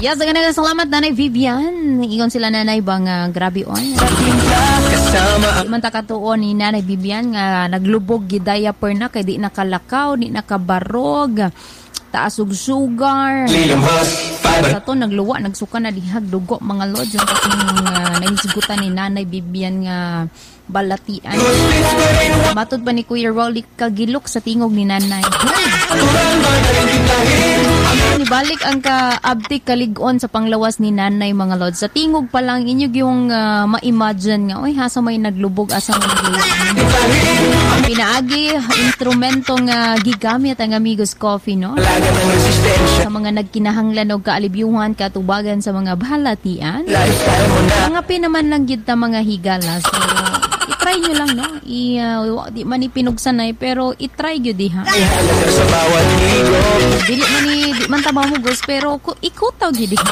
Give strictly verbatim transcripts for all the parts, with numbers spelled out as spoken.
Yes, nga salamat Nanay Vivian. Ingon sila Nanay bang uh, grabe on. Di man takatuon ni Nanay Vivian nga naglubog gidaya per na kay di nakalakaw, di nakabarog. Taas og sugar. Sa to nagluwa, nagsuka na dihag dugo mga lods. Yung kasing uh, nahisigutan ni Nanay Vivian nga balatian. Matod pa ni Kuya Rolly kagilok sa tingog ni Nanay. Nibalik ang ka-abtik kaligon sa panglawas ni Nanay mga lods. Sa tingog pa lang inyo yung uh, ma-imagine nga, oy hasa may naglubog asa may naglubog. Ang pinaagi, instrumentong uh, gigamit ang Amigos Coffee, no? Sa mga nagkinahanglan o kaalibyuhan, katubagan sa mga balatian. Mga pinaman lang yun ta mga higala. So, itry nyo lang, no? I, uh, di man ipinugsanay, pero itry nyo di, ha? Dili man ni, di man tabaw mo, gos, pero ikutaw nyo di.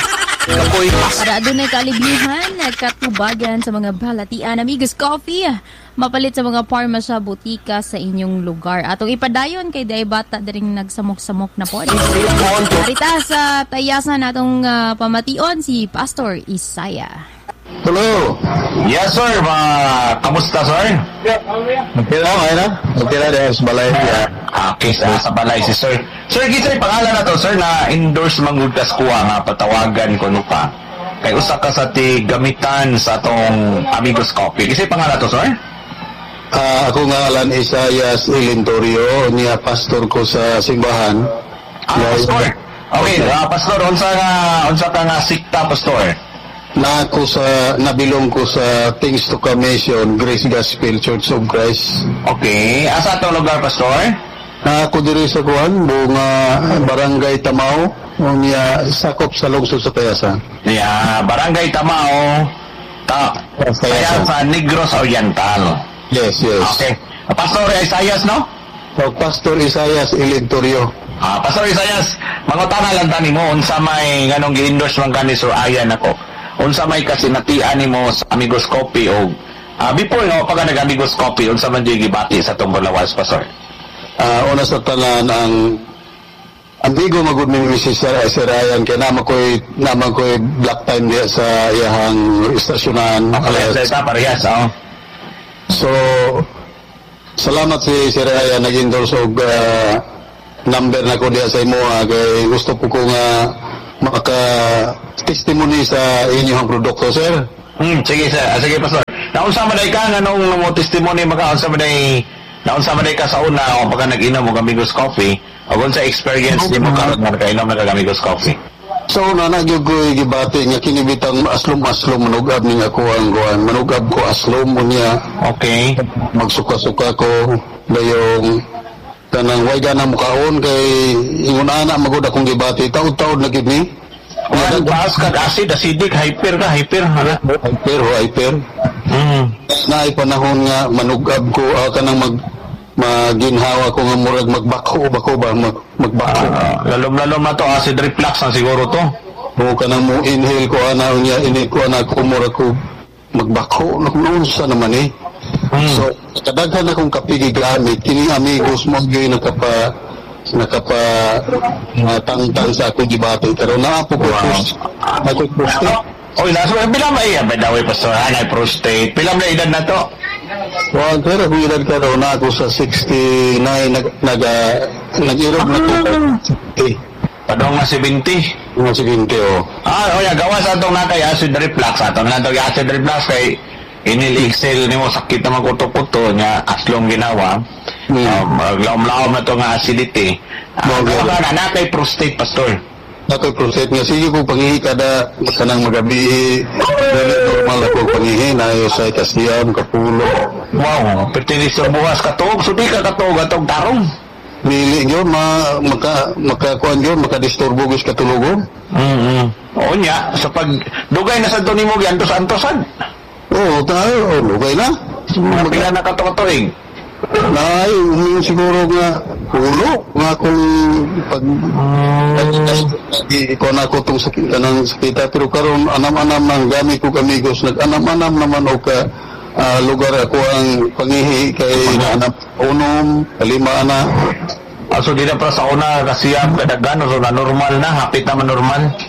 Para doon ay kaalibyuhan, katubagan sa mga balatian. Amigos Coffee, mapalit sa mga parma sa butika sa inyong lugar. Atong ipadayon kay day bata daring nagsamok-samok na po. Arita sa tayasan natong uh, pamation si Pastor Isaiah. Hello. Yes, sir. Uh, kamusta, sir? Okay na, okay na. Okay na, dahil sa balay. Yeah. Okay, sa, sa balay si sir. Sir, gisa yung pangalan na to, sir, na endorse manggugas kuha nga, patawagan ko no pa. Kay usa ka sa ti gamitan sa atong Amigos Coffee. Gisa yung pangalan to, sir? Uh, ako nga alan Isaias Ilintorio, niya pastor ko sa simbahan. Ah, yeah, pastor. Okay, uh, pastor, unsa nga, unsa ka nga sikta, pastor? Na ako sa, nabilong ko sa Things to Commission, Grace Gospel Church of Christ. Okay, asa itong lugar, pastor? Na ako diri sa kuhan, buong uh, Barangay Tamao, niya sakop sa lungsod sa Tayasan. Yeah, Barangay Tamao, ta, Tayasan sa Negros Oriental. Yes, yes. Okay. Pastor Isaias, no? So, Pastor Isaias Ilintorio. Ah, Pastor Isaias, mangutana lang tani mo, unsa may ganong gi-endorse man kani Sir Ayan ako. Unsa may kasinatian nimo sa Amigos Coffee o uh, before no pag nag-Amigos Coffee, unsa man di gibati sa tong Bulawas, Pastor? Ah, uh, una sa tanan ang amigo magud mi si Sir Ayan kay naman koy naman koy black time diya sa iyang istasyonan. Okay, sa parehas, oh. So, salamat si Sir Ayan, nag-endorse og uh, number na ko diya sa imo, kay gusto po ko nga maka-testimony sa inyong produkto, sir. Hmm, sige, sir. Ah, sige, pastor. Naunsa man ka nga nung mo testimony makaunsa man ay naunsa man ka sa una o pagka nag-inom mo Amigos Coffee, o sa experience nimo karon nga kainom na Amigos Coffee. So, na nagyog ko gibati nga kinibitang aslom-aslom manugab ning ako ang kuan. Manugab ko aslom unya. Okay. Magsuka-suka ko dayong tanang way ganang mukaon kay ingon ana magud akong gibati taud-taud na gid ni. Ang baas ka acid, acidic, hyper ka, hyper, hala. Hyper, hyper. Mm. Na panahon nga manugab ko uh, kanang mag maginhawa ko nga murag magbako bako ba mag, magbako. Uh, lalom-lalom na to acid reflux na siguro to. O kanang mo inhale ko ana unya inhale ko ana ko murag ko magbako noon sa naman eh. Hmm. So, kadaghan akong kapigi gamit, kini Amigos mo gyud nakapa nakapa uh, tangtang sa akong gibati pero naa po ko ako prostate. Oy, naso bilang may ba daw pastor anay prostate. Bilang na edad na to? Well, pero kung edad ka daw na ako sa sixty-nine nag nag uh, nag-irog na ko. Eh, padong na seventy. Mga seventy oh. Ah, oya gawas atong na kay acid reflux atong na daw acid reflux kay inil-excel ni mo sakit naman kuto-kuto niya aslong ginawa. Hmm. Um, Laom-laom na to nga acidity. Uh, Baka na natay prostate, pastor. Natay prostate nga. Sige ko pangihi kada kanang magabi. Normal ako pangihi. Nayo sa kasiyam, kapulo. Wow. Pertinis sa bukas katog. Sudi ka katog atong tarong. Mili yun. Ma, maka, makakuan yun. Makadisturbo gis katulugon. Mm-hmm. Oo niya. Sa pag dugay na sa doon mo giantos-antosan. Oo, tayo. O, lugay na. Mga pila na katong-katuig. Nay, umiyon siguro nga ulo. Nga kung pag ikaw na ako itong sakit, anang sakita. Pero karon anam-anam ng gamit ko Amigos. Nag-anam-anam naman o ka uh, lugar ako ang pangihi kay anap unom, kalima na. Ah, so di na para sa una kasiyam kadagano so na normal na, hapit naman normal.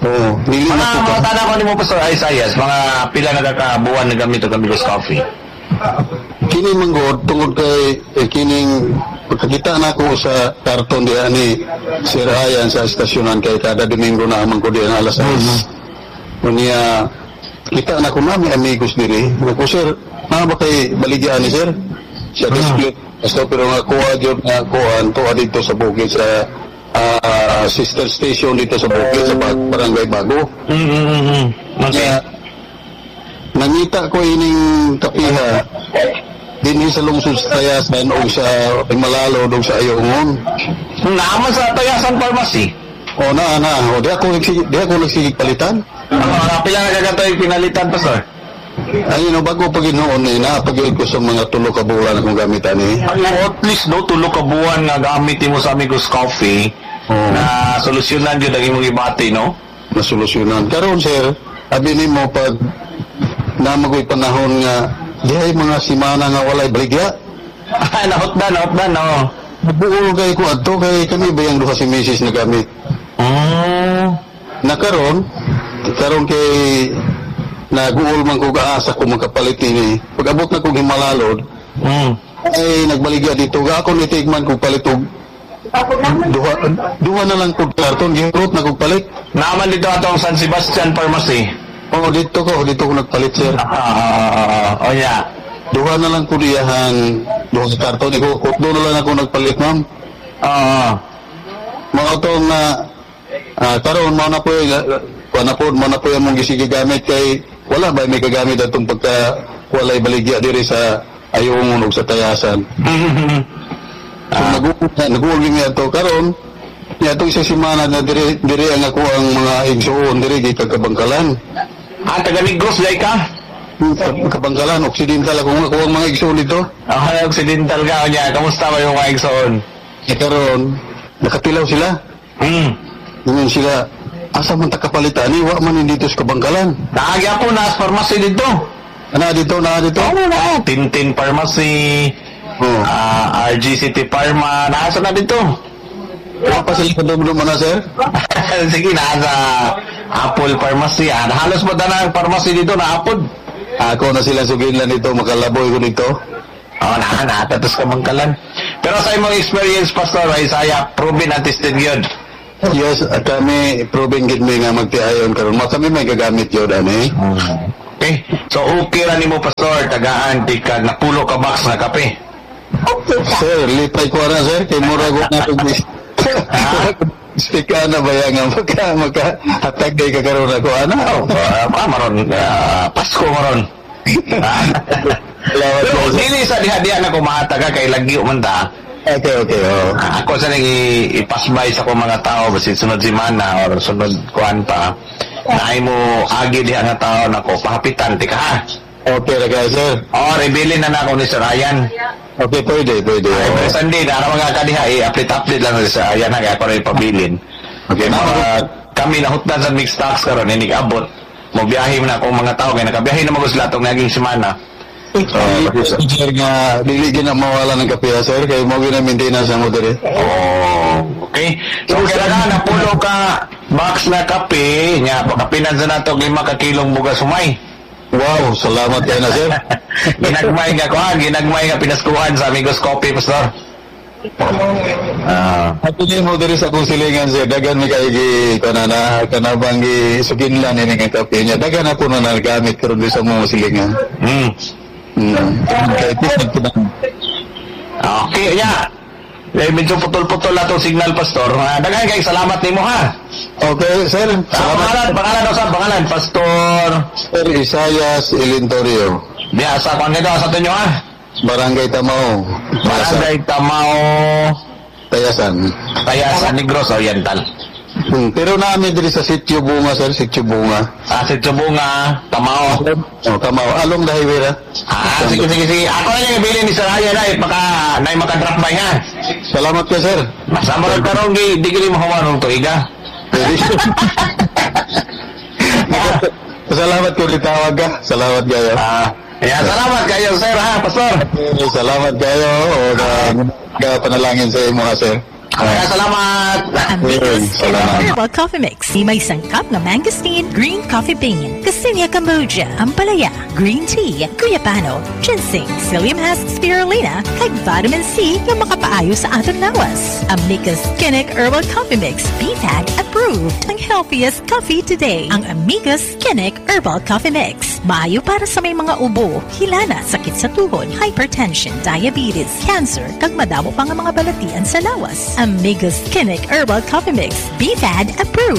Oo, dili Mga na ko mga tana ko ni mo Pastor Isaias, mga pila na kakabuan na gamit o Amigos Coffee. kini manggod tungod kay eh, kining pagkakita na ko sa karton diya ni Sir Ayan sa estasyonan kay kada Domingo na amang ko diyan alas sais. Unya kita na ko nami amigos diri. Ko sir, na ba kay baligyan ni sir? Sa display. Basta pero nga kuha gyud na kuan to dito sa bukid sa ah, sister station dito sa bukid sa Bag- Barangay Bago. Mm-hmm. Okay. Kaya, nangita ko ining kapiha dinhi sa lungsod sa Tayasan o sa Malalo o sa Ayungon. Naaman sa Tayasan Pharmacy. O na na, o di ako nagsig di ako nagsigig palitan. Ang mga pila na kagatoy pinalitan Pastor. Ay no bago pag noon eh napagil ko sa mga tulo ka bulan akong gamitan eh. At least no tulo ka buwan nga gamit mo sa Amigos Coffee Oo. na solusyonan gyud ang imong ibati no. Nasolusyonan. Karon sir, abi nimo pag namagoy panahon nga dihay mga simana nga walay baligya. Nahutdan, nahutdan no. Nabuol kay ko adto kay kami bayang duha si misis na gamit. Oh. Nakaron karon kay naguol man ko gaasa ko makapalit ni pag-abot na kong Himalalod Mm. ay nagbaligya dito ga ako nitigman ko palit og duha duha na lang ko karton gihurot na kog palit. Naaman dito atong San Sebastian Pharmacy. Oh dito ko dito ko nagpalit sir. Ah, oh yeah. Duha na lang ko diyahan duha ka karton iko kutlo na lang ako nagpalit ma'am. Ah. Mao to nga ah, karon mao na po kuan na po mao na po yung mong gisige gamit kay wala ba may kagamit atong pagka walay baligya diri sa Ayungon ug sa Tayasan. So Ah. nag-uul nag-uul niya to karon niya to isa semana na dire dire ang ako ang mga igsoon dire kay Kabangkalan. Ah, taga Negros dai ka? Kabangkalan Occidental ako ako ang mga igsoon dito. Ah, Occidental ka niya. Kamusta ba yung mga igsoon? E karon nakatilaw sila. Hmm. Ngayon sila asa man ta kapalitan ni wa man dito sa Kabangkalan. Naagi ako na sa pharmacy dito. Ana dito na dito. Oo na. Tintin Pharmacy. Oh. Ah, R G City Pharma. Nasa na dito. Wa pa sila kadum-dum na sir. Sige, nasa Apple Pharmacy. Ah, halos mo na ang pharmacy dito na Apple. Ako na sila sugilan dito makalaboy ko dito. Oo, na, natatos ka Bangkalan. Pero sa imong experience, Pastor Isaiah, proven and tested yun. Yes, at kami proving gid mi nga magtiayon karon mo kami may gagamit yun ani. Okay. So, okay ra nimo Pastor, tagaan di ka napulo ka box na kape. Sir, lipay ko na sir kay mura ko na tug Spika na ba yan nga magka magka hatag kay kakaroon ako ana. Oh, uh, ah, maron, ah, Pasko maron. Lawat Pero ko. dili sa diha-diha na kumataga kay lagyo man ta. Okay, okay. Oh. Ah, ako sa nang i- ipasbay sa kong mga tao basin sunod semana or sunod kuan pa. Naay mo agi diha nga tao nako pahapitan ti ka ha. Okay ra kay sir. Oh, rebili na nako ni Sir Ryan. Okay, pwede, pwede. Ay, Oh. pero Sunday na ara mga kadiha i-update-update lang sa ayan na kaya para ipabilin. Okay, Mga kami nahutdan sa mixed stocks karon ini abot. Mo biyahe man ako mga tao kay nakabiyahe na mo sila tong naging semana. So, sir nga dili gina mawala ng kape sir kay mo gina maintenance ang mo dire. Oh, okay. So kailangan na pulo ka box na kape nya pagkapinan sa nato lima ka kilong bugas sumay. Wow, salamat kay na sir. Ginagmay nga ko, ginagmay nga pinaskuhan sa Amigos Coffee, Pastor. Ah, At ini mo diri sa kong silingan sir, dagan mi kay gi kanana kanabang gi suginlan ini nga kape niya. Dagan na po na nagamit karon di sa mo silingan. hmm. Hmm. Kay tipid po na. Okay, ya. Eh, medyo putol-putol na itong signal, Pastor. Uh, Daghan kay salamat nimo ha. Okay, sir. Sa pangalan, Salamat. pangalan, sa pangalan, Pastor. Sir Isayas Ilintorio, Diya, sa kwan nito, sa tunyo ha. Barangay Tamao, Barangay Tamao, Tayasan. Tayasan, Negros Oriental. Hmm. Pero namin diri sa Sitio Bunga, sir, Sitio Bunga. Sa Sitsubunga, Tamao. Oh, Tamao. Along the highway ra. Ah, sige, sige, sige. Ako na yung ibili ni Sir Ryan na, eh, baka na yung makadrop by ha. Salamat ka, sir. Masama rin karong di, di kini mahawan ng tuiga. Salamat ko litawag ka. Salamat kayo. Ah, yeah, salamat kayo, Sir ha, Pastor. Salamat kayo. O na ka panalangin sa imo, ha, sir. Kaya salamat. Amigos Salamat. Herbal Coffee Mix. Di may sangkap na mangosteen, green coffee bean, Cassinia cambogia, ampalaya, green tea, guyapano, ginseng, psyllium husk spirulina, kag vitamin C nga makapaayo sa aton lawas. Amigos Kinnick Herbal Coffee Mix. B P A D approved. Ang healthiest coffee today. Ang Amigos Kinnick Herbal Coffee Mix. Maayo para sa may mga ubo, hilana, sakit sa tuhod, hypertension, diabetes, cancer, kag madamo pa nga mga balatian sa lawas. Amigos Kinnick Herbal Coffee Mix. B P A D approved.